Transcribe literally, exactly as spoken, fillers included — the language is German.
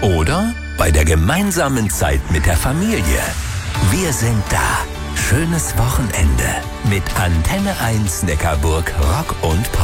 Oder bei der gemeinsamen Zeit mit der Familie. Wir sind da. Schönes Wochenende mit Antenne eins Neckarburg Rock und Pop.